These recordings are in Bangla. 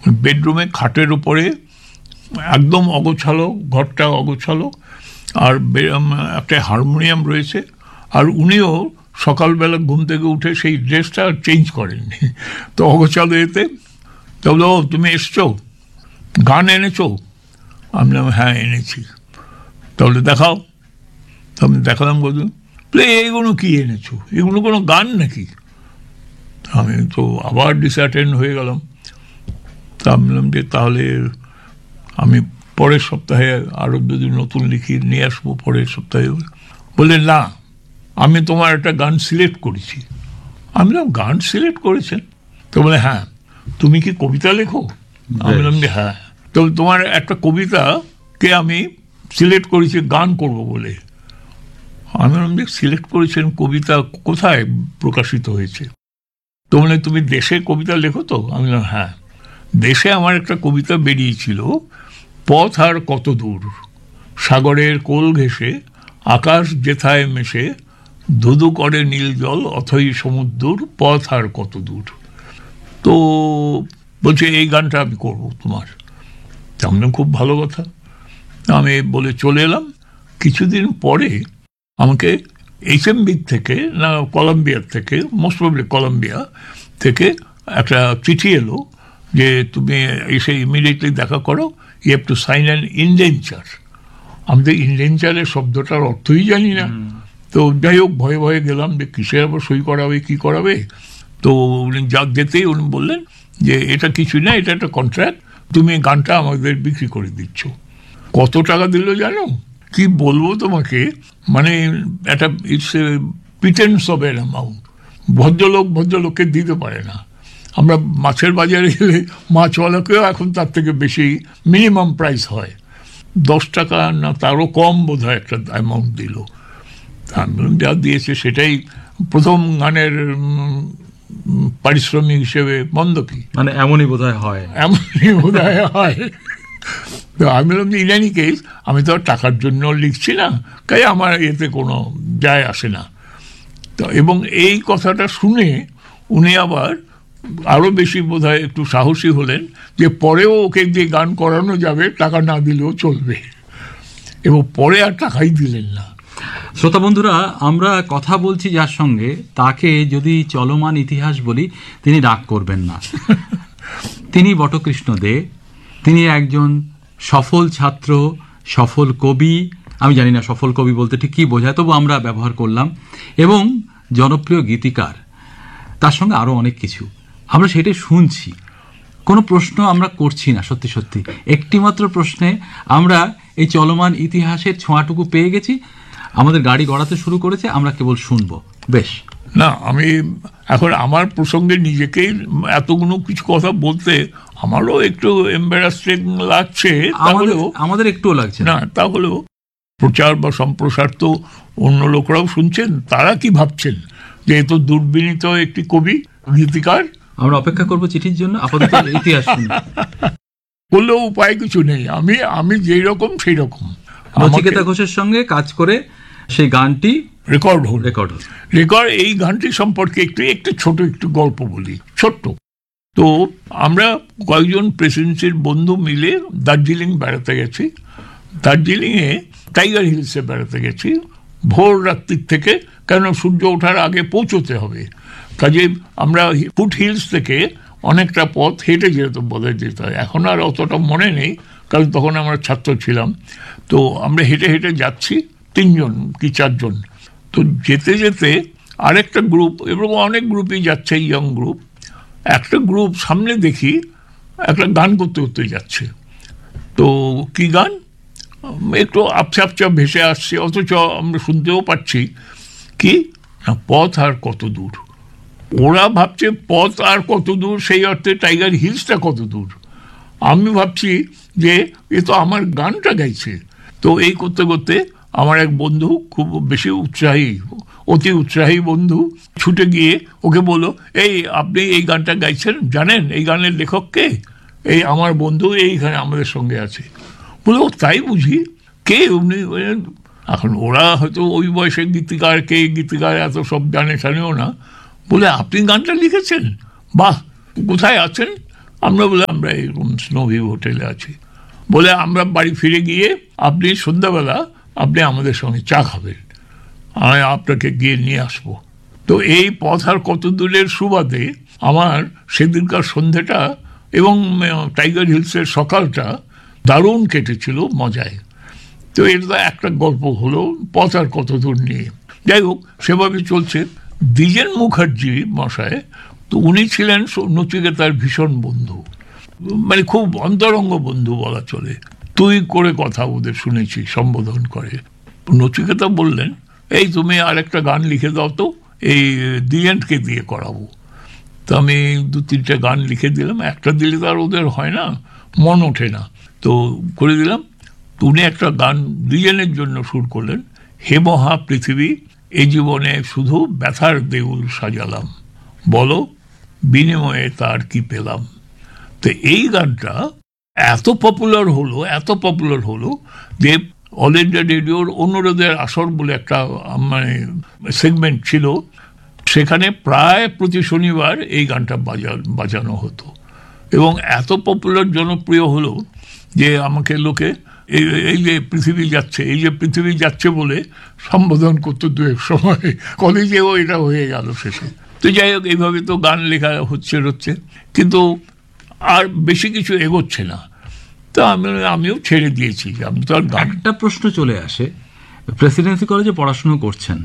বেডরুমে খাটের উপরে একদম অগোছালো, ঘরটা অগোছালো, আর একটা হারমোনিয়াম রয়েছে, আর উনিও সকালবেলা ঘুম থেকে উঠে সেই ড্রেসটা চেঞ্জ করেননি, তো অগোছালো এতে। তো বললো, তুমি এসছো, গান এনেছো? আমি বললাম হ্যাঁ এনেছি। তাহলে দেখাও। তো আমি দেখালাম, বললাম এইগুলো কি এনেছো, এগুলো কোনো গান নাকি? আমি তো আবার ডিসঅ্যাটেন্ড হয়ে গেলাম। তা আমি বললাম যে তাহলে আমি পরের সপ্তাহে আরও যদি নতুন লিখি নিয়ে আসবো পরের সপ্তাহে। বললেন না, আমি তোমার একটা গান সিলেক্ট করেছি। আমি বললাম গান সিলেক্ট করেছেন? তো বলে হ্যাঁ, তুমি কি কবিতা লেখো? আমি বললাম যে হ্যাঁ। তো তোমার একটা কবিতাকে আমি সিলেক্ট করেছি গান করব বলে। আমি বললাম যে সিলেক্ট করেছেন, কবিতা কোথায় প্রকাশিত হয়েছে? তো বলে তুমি দেশে কবিতা লেখো তো? আমি বললাম হ্যাঁ, দেশে আমার একটা কবিতা বেরিয়েছিল, পথ আর কত দূর, সাগরের কোল ঘেঁষে আকাশ যেথায় মেশে, ধুধু করে নীল জল অথই সমুদ্র, পথ আর কত দূর। তো বলছে এই গানটা আমি করবো তোমার। তেমন খুব ভালো কথা। আমি বলে চলে এলাম। কিছুদিন পরে আমাকে HMB থেকে, না কলম্বিয়ার থেকে, মোস্ট প্রবলি কলম্বিয়া থেকে একটা চিঠি এলো যে তুমি এসে ইমিডিয়েটলি দেখা করো, you have to sign an ইনডেঞ্চার। আমি তো ইনডেঞ্চারের শব্দটার অর্থই জানি না। তো যাই হোক, ভয়ে ভয়ে গেলাম যে কিসের আবার সই করাবে, কি করাবে। তো উনি যা যেতেই উনি বললেন যে এটা কিছুই না, এটা একটা কন্ট্রাক্ট, তুমি গানটা আমাদের বিক্রি করে দিচ্ছ। কত টাকা দিল জানো? কি বলবো তোমাকে, মানে একটা it's a pretence of N amount. ভদ্রলোককে দিতে পারে না। আমরা মাছের বাজারে গেলে মাছওয়ালাকেও এখন তার থেকে বেশি মিনিমাম প্রাইস হয়, 10 টাকা না তারও কম বোধ হয় একটা অ্যামাউন্ট দিল। আমি বললাম যা দিয়েছে সেটাই প্রথম গানের পারিশ্রমিক হিসেবে, বন্ধ কি, মানে এমনই বোধহয় হয়, এমনই বোধহয় হয়। তো আমি বললাম যে ইন এনি কেস আমি তো টাকার জন্য লিখছি না, তাই আমার এতে কোনো যায় আসে না। তো এবং এই কথাটা শুনে উনি আবার আরও বেশি বোধহয় একটু সাহসী হলেন যে পরেও ওকে দিয়ে গান করানো যাবে, টাকা না দিলেও চলবে, এবং পরে আর টাকাই দিলেন না। শ্রোতা বন্ধুরা, আমরা কথা বলছি যার সঙ্গে, তাকে যদি চলমান ইতিহাস বলি তিনি রাগ করবেন না। তিনি বটকৃষ্ণ দে। তিনি একজন সফল ছাত্র, সফল কবি। আমি জানি না সফল কবি বলতে ঠিক কী বোঝায়, তবু আমরা ব্যবহার করলাম, এবং জনপ্রিয় গীতিকার। তার সঙ্গে আরও অনেক কিছু আমরা সেটাই শুনছি। কোনো প্রশ্ন আমরা করছি না, সত্যি সত্যি একটিমাত্র প্রশ্নে আমরা এই চলমান ইতিহাসের ছোঁয়াটুকু পেয়ে গেছি। আমাদের গাড়ি গড়াতে শুরু করেছে, আমরা কেবল শুনবো। বেশ, না আমি এখন আমার প্রসঙ্গে নিজেকেই এতগুলো কিছু কথা বলতে আমারও একটু এম্বারাসিং লাগছে। আমাদের একটুও লাগছে না, তাহলেও প্রচার বা সম্প্রসার তো অন্য লোকরাও শুনছেন, তারা কি ভাবছেন যে এ তো দুর্বিনীত একটি কবি, গীতিকার। আমরা অপেক্ষা করবো চিঠির জন্য, আপাতত ইতিহাস করলেও উপায় কিছু নেই। আমি যেই রকম সেই রকম। নচিকেতা ঘোষের সঙ্গে কাজ করে সেই গানটি রেকর্ড এই গানটি সম্পর্কে একটু ছোট একটু গল্প বলি, ছোট্ট। তো আমরা কয়েকজন প্রেসিডেন্সির বন্ধু মিলে দার্জিলিং বেড়াতে গেছি। দার্জিলিংয়ে টাইগার হিলসে বেড়াতে গেছি ভোর রাত্রির থেকে, কেন সূর্য ওঠার আগে পৌঁছতে হবে। কাজে আমরা ফুট হিলস থেকে অনেকটা পথ হেঁটে যেতে হয়। এখন আর অতটা মনে নেই, কারণ তখন আমরা ছাত্র ছিলাম। তো আমরা হেঁটে হেঁটে যাচ্ছি, 3 জন কি 4 জন। তো যেতে যেতে আরেকটা গ্রুপ, এবং অনেক গ্রুপই যাচ্ছে, ইয়ং গ্রুপ। একটা গ্রুপ সামনে দেখি একটা গান করতে করতে যাচ্ছে। তো কি গান, একটু আপসা আপসা ভেসে আসছে, অথচ আমরা শুনতেও পাচ্ছি কি না, পথ আর কত দূর। ওরা ভাবছে পথ আর কত দূর, সেই অর্থে টাইগার হিলসটা কত দূর। আমি ভাবছি যে এ তো আমার গানটা গাইছে। তো এই করতে করতে আমার এক বন্ধু, খুব বেশি অতি উৎসাহী বন্ধু, ছুটে গিয়ে ওকে বললো, এই আপনি এই গানটা গাইছেন, জানেন এই গানের লেখককে? এই আমার বন্ধু এইখানে আমাদের সঙ্গে আছে। বলে ও তাই বুঝি, কে উনি? এখন ওরা হয়তো ওই বয়সে গীতিকার, কে গীতিকার এত সব জানেও না। বলে আপনি গানটা লিখেছেন? বাহ, কোথায় আছেন? আমরা বলে আমরা এরকম স্নোভিউ হোটেলে আছি, বলে আমরা বাড়ি ফিরে গিয়ে আপনি সন্ধ্যাবেলা আপনি আমাদের সঙ্গে চা খাবেন, আমি আপনাকে গিয়ে নিয়ে আসবো। তো এই পথ আর কত দূরের সুবাদে আমার সেদিনকার সন্ধ্যাটা এবং টাইগার হিলসের সকালটা দারুণ কেটেছিল মজায়। তো এটা একটা গল্প হলো, পথ আর কত দূর নিয়ে। যাই হোক, সেভাবে চলছে। দ্বিজেন মুখার্জি মশাই, তো উনি ছিলেন নচিকেতার ভীষণ বন্ধু, মানে খুব অন্তরঙ্গ বন্ধু বলা চলে। তুই করে কথা ওদের শুনেছি, সম্বোধন করে। নচিকেতা বললেন, এই তুমি আর একটা গান লিখে দাও তো, এই দ্বিজেনকে দিয়ে করাবো। তো আমি 2-3টা গান লিখে দিলাম, একটা দিলে তো আর ওদের হয় না, মন ওঠে না, তো করে দিলাম। উনি একটা গান দ্বিজেনের জন্য সুর করলেন, হে মহা পৃথিবী এই জীবনে শুধু ব্যথার দেউল সাজালাম, বলো বিনিময়ে তার কি পেলাম। তো এই গানটা এত পপুলার হলো যে অল ইন্ডিয়া রেডিওর অনুরোধের আসর বলে একটা মানে সেগমেন্ট ছিল, সেখানে প্রায় প্রতি শনিবার এই গানটা বাজানো হতো এবং এত পপুলার জনপ্রিয় হলো যে আমাকে লোকে এই যে পৃথিবী যাচ্ছে বলে সম্বোধন করতো দু এক সময়, কলেজেও এটা হয়ে গেল শেষে। তো যাই হোক, এইভাবে তো গান লেখা হচ্ছে, কিন্তু আর বেশি কিছু এগোচ্ছে না। তো আমিও ছেড়ে দিয়েছি, আমি তো আর গান। একটা প্রশ্ন চলে আসে, প্রেসিডেন্সি কলেজে পড়াশোনা করছেন,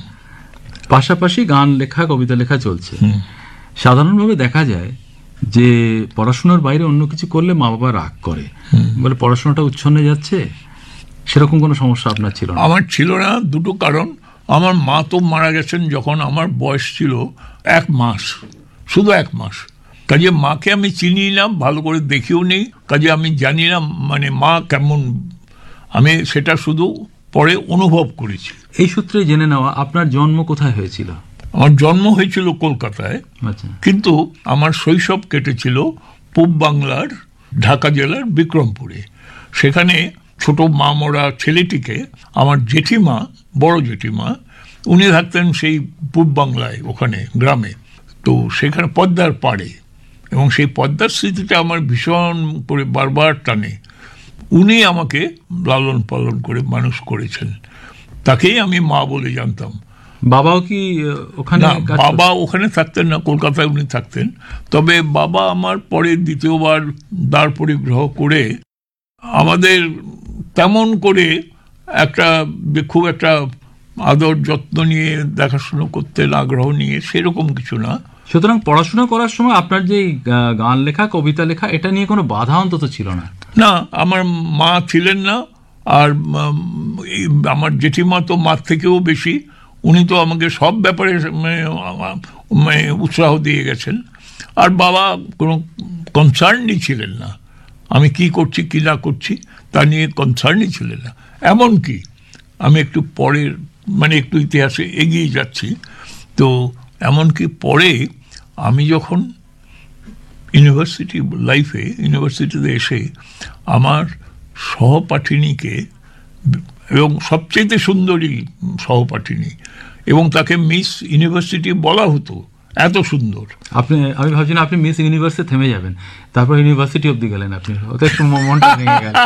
পাশাপাশি গান লেখা কবিতা লেখা চলছে। সাধারণভাবে দেখা যায় যে পড়াশোনার বাইরে অন্য কিছু করলে মা বাবা রাগ করে, বলে পড়াশোনাটা উচ্ছন্নে যাচ্ছে। সেরকম কোনো সমস্যা আপনার ছিল না? আমার ছিল না, দুটো কারণ। আমার মা তো মারা গেছেন যখন আমার বয়স ছিল 1 মাস, শুধু 1 মাস। কাজে মাকে আমি চিনি না, ভালো করে দেখিও নেই, কাজে আমি জানি না মানে মা কেমন, আমি সেটা শুধু পরে অনুভব করেছি। এই সূত্রে জেনে নেওয়া, আপনার জন্ম কোথায় হয়েছিল? আমার জন্ম হয়েছিল কলকাতায়, কিন্তু আমার শৈশব কেটেছিল পূব বাংলার ঢাকা জেলার বিক্রমপুরে। সেখানে ছোট মা মরা ছেলেটিকে আমার জেঠিমা, বড় জেঠিমা, উনি থাকতেন সেই পূব বাংলায়, ওখানে গ্রামে। তো সেখানে পদ্মার পাড়ে, এবং সেই পদ্মার স্মৃতিটা আমার ভীষণ করে বারবার টানে। উনি আমাকে লালন পালন করে মানুষ করেছেন, তাকেই আমি মা বলে জানতাম। বাবাও কি ওখানে? বাবা ওখানে থাকতেন না, কলকাতায় উনি থাকতেন। তবে বাবা আমার পরে দ্বিতীয়বার দ্বার পরিগ্রহ করে আমাদের তেমন করে খুব একটা আদর যত্ন নিয়ে দেখাশুনো করতেন, আগ্রহ নিয়ে, সেরকম কিছু না। সুতরাং পড়াশোনা করার সময় আপনার যে গান লেখা কবিতা লেখা এটা নিয়ে কোনো বাধা অন্তত ছিল না? না, আমার মা ছিলেন না, আর আমার জেঠিমা তো মার থেকেও বেশি, উনি তো আমাকে সব ব্যাপারে মানে উৎসাহ দিয়ে গেছেন। আর বাবা কোনো কনসার্নই ছিলেন না, আমি কি করছি কি না করছি তা নিয়ে কনসার্নই ছিলেন না। এমনকি আমি একটু পরের মানে একটু ইতিহাসে এগিয়ে যাচ্ছি, তো এমনকি পরে আমি যখন ইউনিভার্সিটিতে এসে আমার সহপাঠিনীকে, এবং সবচেয়ে সুন্দরী সহপাঠিনী, এবং তাকে মিস ইউনিভার্সিটি বলা হতো, এত সুন্দর। আমি ভাবছি না আপনি মিস ইউনিভার্সিটি থেমে যাবেন, তারপর ইউনিভার্সিটি অব্দি গেলেন আপনি, একটু মনটা ভেঙে গেল।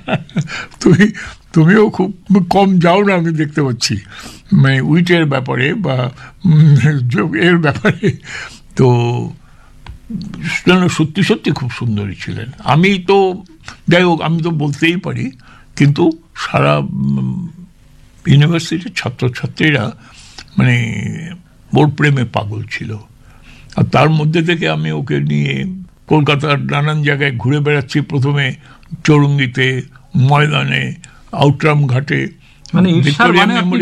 তুমিও খুব কম যাও না, আমি দেখতে পাচ্ছি, মানে উইটের ব্যাপারে বা এর ব্যাপারে। তো সত্যি সত্যি খুব সুন্দরী ছিলেন। আমি তো যাই হোক, আমি তো বলতেই পারি, কিন্তু সারা ইউনিভার্সিটির ছাত্রছাত্রীরা মানে ওর প্রেমে পাগল ছিল। আর তার মধ্যে থেকে আমি ওকে নিয়ে কলকাতার নানান জায়গায় ঘুরে বেড়াচ্ছি, প্রথমে চৌরঙ্গিতে, ময়দানে, আউটরাম ঘাটে, মানে ঈর্ষার বানে আপনি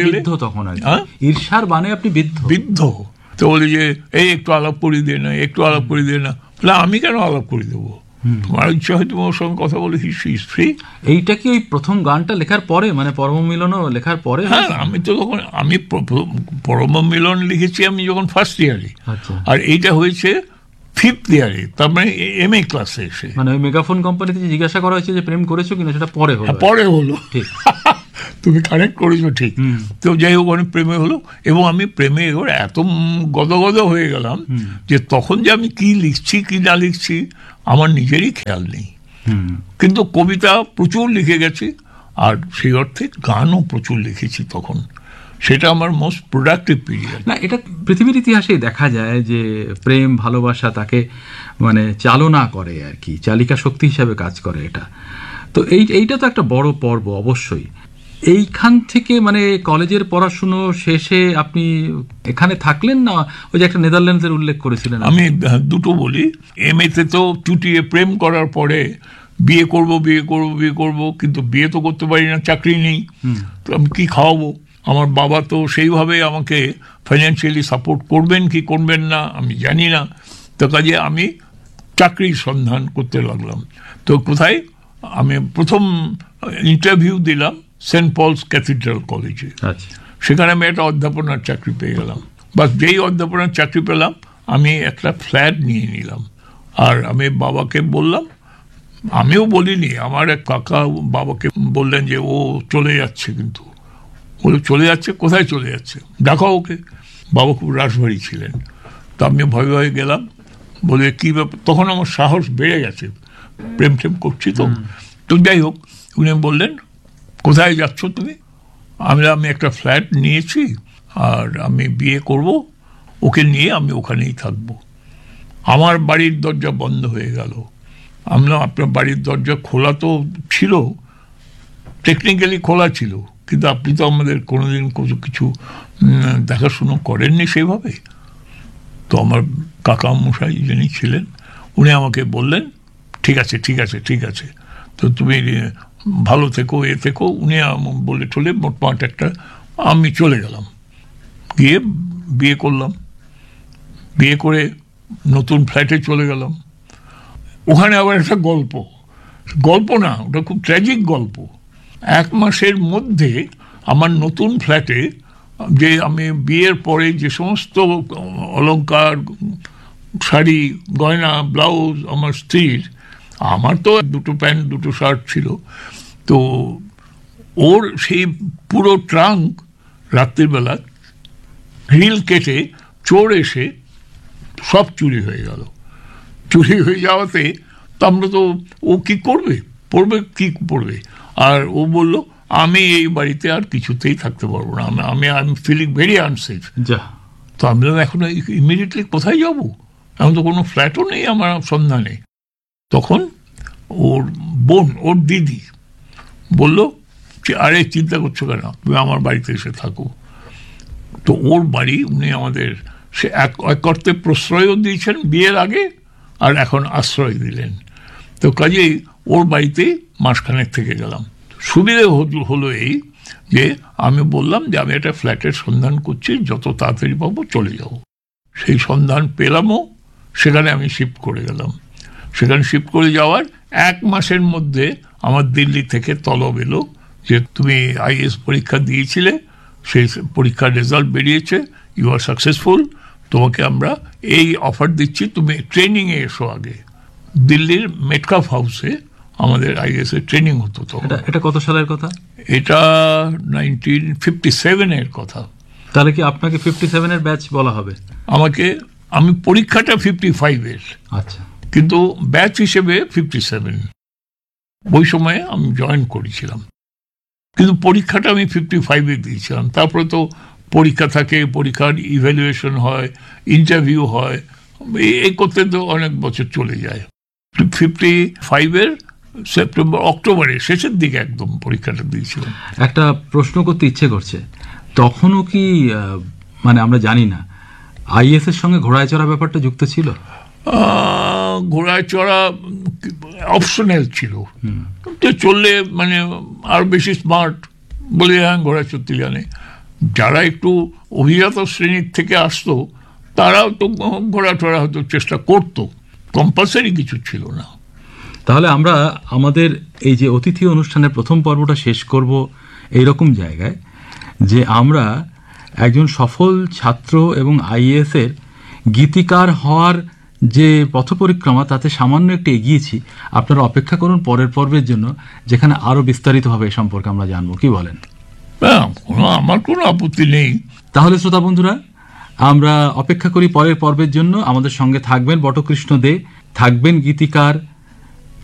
বিদ্ধ। তো বলি যে এই একটু আলাপ করিয়ে দে না, আমি কেন আলাপ করে দেবো, তোমার ইচ্ছা হয় তুমি ওর সঙ্গে কথা বলে হিস্ট্রি। এইটা কি ওই প্রথম গানটা লেখার পরে, মানে পরম মিলনও লেখার পরে? হ্যাঁ, আমি তো তখন পরম মিলন লিখেছি আমি যখন ফার্স্ট ইয়ারে, আর এইটা হয়েছে 5th ইয়ারে, তার মানে MA ক্লাসে এসে। মানে ওই মেগাফোন কোম্পানিতে জিজ্ঞাসা করা হয়েছে যে প্রেম করেছো কিনা, সেটা পরে হলো। ঠিক। তুমি কানেক্ট করেছো ঠিক। তো যাই হোক অনেক প্রেমে হলো, এবং আমি প্রেমে এবার এত গদগদ হয়ে গেলাম যে তখন যে আমি কি লিখছি কি না লিখছি আমার নিজেরই খেয়াল নেই। কিন্তু কবিতা প্রচুর লিখে গেছি, আর সেই অর্থে গানও প্রচুর লিখেছি তখন। সেটা আমার মোস্ট প্রোডাক্টিভ পিরিয়ড। না, এটা পৃথিবীর ইতিহাসেই দেখা যায় যে প্রেম ভালোবাসা তাকে মানে চালনা করে আর কি, চালিকা শক্তি হিসাবে কাজ করে এটা। তো এইটা তো একটা বড় পর্ব অবশ্যই। এইখান থেকে মানে কলেজের পড়াশুনো শেষে আপনি এখানে থাকলেন না, ওই যে একটা নেদারল্যান্ডসের উল্লেখ করেছিলেন? আমি দুটো বলি। এমএতে তো চুটিয়ে প্রেম করার পরে বিয়ে করব, কিন্তু বিয়ে তো করতে পারি না, চাকরি নেই, তো আমি কি খাওয়াবো? আমার বাবা তো সেইভাবে আমাকে ফাইন্যান্সিয়ালি সাপোর্ট করবেন কি করবেন না আমি জানি না। তো কাজে আমি চাকরির সন্ধান করতে লাগলাম। তো কোথায় আমি প্রথম ইন্টারভিউ দিলাম সেন্ট পলস ক্যাথিড্রাল কলেজে। সেখানে আমি একটা অধ্যাপনার চাকরি পেয়ে গেলাম। বাস যেই অধ্যাপনার চাকরি পেলাম আমি একটা ফ্ল্যাট নিয়ে নিলাম। আর আমি বাবাকে বললাম, আমিও বলিনি, আমার এক কাকা বাবাকে বললেন যে ও চলে যাচ্ছে। কিন্তু বলে চলে যাচ্ছে? কোথায় চলে যাচ্ছে? দেখো ওকে। বাবা খুব রাশভারী ছিলেন। তো আমি ভয়ে ভয়ে গেলাম, বলে কী ব্যাপার? তখন আমার সাহস বেড়ে গেছে, প্রেম করছি তো। তো যাই হোক, উনি বললেন কোথায় যাচ্ছ তুমি? আমি একটা ফ্ল্যাট নিয়েছি, আর আমি বিয়ে করব, ওকে নিয়ে আমি ওখানেই থাকব। আমার বাড়ির দরজা বন্ধ হয়ে গেল। আমরা আপনার বাড়ির দরজা খোলা তো ছিল, টেকনিক্যালি খোলা ছিল, কিন্তু আপনি তো আমাদের কোনোদিন কিছু দেখাশুনো করেননি সেইভাবে। তো আমার কাকা মশাই যিনি ছিলেন উনি আমাকে বললেন ঠিক আছে ঠিক আছে ঠিক আছে, তো তুমি ভালো থেকো এ থেকো। উনি বলে ঠলে মোটমাট একটা আমি চলে গেলাম, গিয়ে বিয়ে করলাম। বিয়ে করে নতুন ফ্ল্যাটে চলে গেলাম। ওখানে আবার একটা গল্প না, ওটা খুব ট্র্যাজিক গল্প। 1 মাসের মধ্যে আমার নতুন ফ্ল্যাটে যে আমি বিয়ের পরে যে সমস্ত অলংকার, শাড়ি, গয়না, ব্লাউজ আমার স্ত্রীর, আমার তো 2 প্যান্ট 2 শার্ট ছিল, তো ওর সেই পুরো ট্রাঙ্ক রাত্রিবেলা রিল কেটে চোর এসে সব চুরি হয়ে গেল। চুরি হয়ে যাওয়াতে তো আমরা তো, ও কি করবে, পড়বে। আর ও বলল আমি এই বাড়িতে আর কিছুতেই থাকতে পারবো না, আমি ফিলিং ভেরি আনসেফ। তো আমি এখন ইমিডিয়েটলি কোথায় যাব? এখন তো কোনো ফ্ল্যাটও নেই আমার সন্ধানে। তখন ওর বোন, ওর দিদি বলল যে আরে চিন্তা করছো কেন, তুমি আমার বাড়িতে এসে থাকো। তো ওর বাড়ি উনি আমাদের সে এক অর্থে প্রশ্রয়ও দিয়েছেন বিয়ের আগে, আর এখন আশ্রয় দিলেন। তো কাজেই ওর বাড়িতে মাসখানেক থেকে গেলাম। সুবিধে হলো এই যে আমি বললাম যে আমি একটা ফ্ল্যাটের সন্ধান করছি, যত তাড়াতাড়ি পাবো চলে যাব। সেই সন্ধান পেলামও, সেখানে আমি শিফট করে গেলাম। সেখানে শিফট করে যাওয়ার 1 মাসের মধ্যে আমার দিল্লি থেকে তলব এলো যে তুমি আইএএস পরীক্ষা দিয়েছিলে, সেই পরীক্ষার রেজাল্ট বেরিয়েছে, ইউ আর সাকসেসফুল, তোমাকে আমরা এই অফার দিচ্ছি, তুমি ট্রেনিংয়ে এসো আগে। দিল্লির মেটকাফ হাউসে আমাদের আইএএস এর ট্রেনিং হতো। তো এটা কত সালের কথা? এটা 1957 এর কথা। তাহলে কি আপনাকে 57 এর ব্যাচ বলা হবে? আমি পরীক্ষাটা 55 এর, আচ্ছা, কিন্তু ব্যাচ হিসেবে 57। ওই সময়ে আমি জয়েন করেছিলাম, কিন্তু পরীক্ষাটা আমি 55 দিয়েছিলাম। তারপরে তো পরীক্ষা থাকে, পরীক্ষার ইভ্যালুয়েশন হয়, ইন্টারভিউ হয়, এই করতে তো অনেক বছর চলে যায়। 55 অক্টোবরের শেষের দিকে একদম পরীক্ষাটা দিয়েছিলাম। একটা প্রশ্ন করতে ইচ্ছে করছে, তখনও কি মানে আমরা জানি না আইএস এর সঙ্গে ঘোড়ায় চড়া ব্যাপারটা যুক্ত ছিল? ঘোড়ায় চড়া অপশনাল ছিল, চললে মানে আর বেশি স্মার্ট বলে হ্যাঁ ঘোড়া চড়তে জানে। যারা একটু অভিজাত শ্রেণীর থেকে আসতো তারাও তো ঘোড়া চড়া হয়তো চেষ্টা করতো, কম্পালসারি কিছু ছিল না। তাহলে আমরা আমাদের এই যে অতিথি অনুষ্ঠানের প্রথম পর্বটা শেষ করব এইরকম জায়গায় যে আমরা একজন সফল ছাত্র এবং আইএএস এর গীতিকার হওয়ার যে পথ পরিক্রমা তাতে সামান্য একটু এগিয়েছি। আপনারা অপেক্ষা করুন পরের পর্বের জন্য, যেখানে আরো বিস্তারিতভাবে এ সম্পর্কে আমরা জানবো। কি বলেন? আমার কোনো আপত্তি নেই। তাহলে শ্রোতা বন্ধুরা, আমরা অপেক্ষা করি পরের পর্বের জন্য। আমাদের সঙ্গে থাকবেন বটকৃষ্ণ দে, থাকবেন গীতিকার